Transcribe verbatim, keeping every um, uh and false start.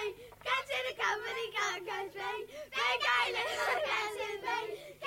Catch in a company car goes bang. Bang, go, little catch in bang.